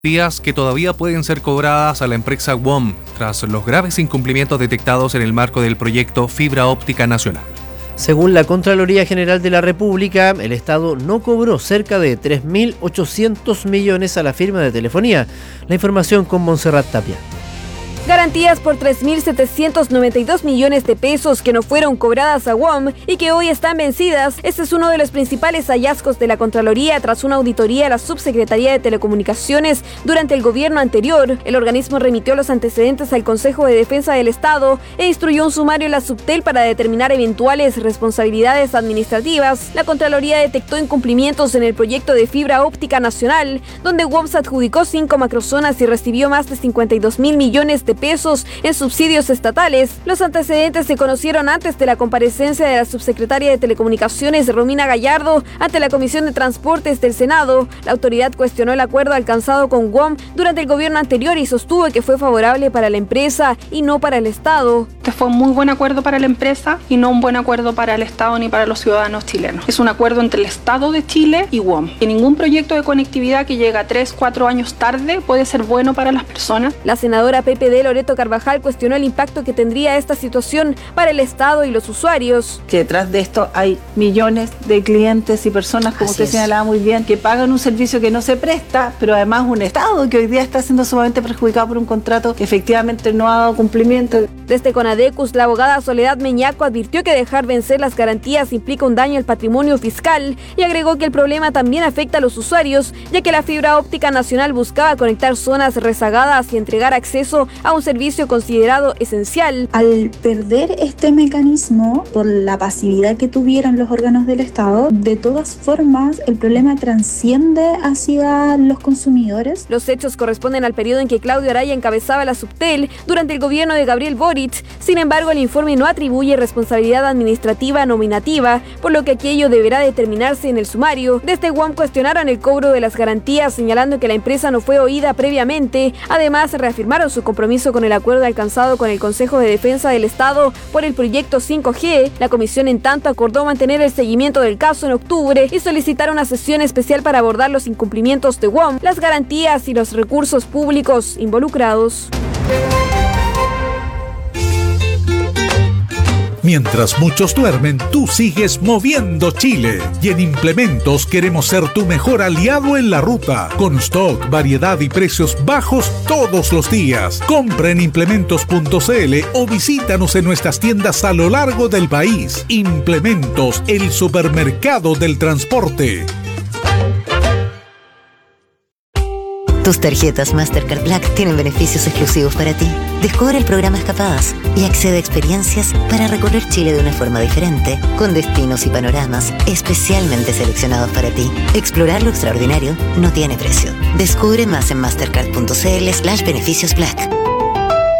Días que todavía pueden ser cobradas a la empresa WOM tras los graves incumplimientos detectados en el marco del proyecto Fibra Óptica Nacional. Según la Contraloría General de la República, el Estado no cobró cerca de 3.800 millones a la firma de telefonía. La información con Montserrat Tapia. Garantías por 3.792 millones de pesos que no fueron cobradas a WOM y que hoy están vencidas. Este es uno de los principales hallazgos de la Contraloría tras una auditoría a la Subsecretaría de Telecomunicaciones durante el gobierno anterior. El organismo remitió los antecedentes al Consejo de Defensa del Estado e instruyó un sumario a la Subtel para determinar eventuales responsabilidades administrativas. La Contraloría detectó incumplimientos en el proyecto de Fibra Óptica Nacional, donde WOM se adjudicó 5 macrozonas y recibió más de 52.000 millones de pesos en subsidios estatales. Los antecedentes se conocieron antes de la comparecencia de la subsecretaria de Telecomunicaciones, Romina Gallardo, ante la Comisión de Transportes del Senado. La autoridad cuestionó el acuerdo alcanzado con WOM durante el gobierno anterior y sostuvo que fue favorable para la empresa y no para el Estado. Este fue un muy buen acuerdo para la empresa y no un buen acuerdo para el Estado ni para los ciudadanos chilenos. Es un acuerdo entre el Estado de Chile y WOM. Y ningún proyecto de conectividad que llega 3-4 años tarde puede ser bueno para las personas. La senadora PPD Loreto Carvajal cuestionó el impacto que tendría esta situación para el Estado y los usuarios. Que detrás de esto hay millones de clientes y personas, como usted señalaba muy bien, que pagan un servicio que no se presta, pero además un Estado que hoy día está siendo sumamente perjudicado por un contrato que efectivamente no ha dado cumplimiento. Desde Conadecus, la abogada Soledad Meñaco advirtió que dejar vencer las garantías implica un daño al patrimonio fiscal y agregó que el problema también afecta a los usuarios, ya que la fibra óptica nacional buscaba conectar zonas rezagadas y entregar acceso a un servicio considerado esencial. Al perder este mecanismo por la pasividad que tuvieron los órganos del Estado, de todas formas el problema trasciende hacia los consumidores. Los hechos corresponden al periodo en que Claudio Araya encabezaba la Subtel durante el gobierno de Gabriel Boric. Sin embargo, el informe no atribuye responsabilidad administrativa nominativa, por lo que aquello deberá determinarse en el sumario. Desde WOM cuestionaron el cobro de las garantías, señalando que la empresa no fue oída previamente. Además, reafirmaron su compromiso con el acuerdo alcanzado con el Consejo de Defensa del Estado por el proyecto 5G. La comisión, en tanto, acordó mantener el seguimiento del caso en octubre y solicitar una sesión especial para abordar los incumplimientos de WOM, las garantías y los recursos públicos involucrados. Mientras muchos duermen, tú sigues moviendo Chile. Y en Implementos queremos ser tu mejor aliado en la ruta. Con stock, variedad y precios bajos todos los días. Compra en implementos.cl o visítanos en nuestras tiendas a lo largo del país. Implementos, el supermercado del transporte. Tus tarjetas Mastercard Black tienen beneficios exclusivos para ti. Descubre el programa Escapadas y accede a experiencias para recorrer Chile de una forma diferente, con destinos y panoramas especialmente seleccionados para ti. Explorar lo extraordinario no tiene precio. Descubre más en mastercard.cl/beneficios Black.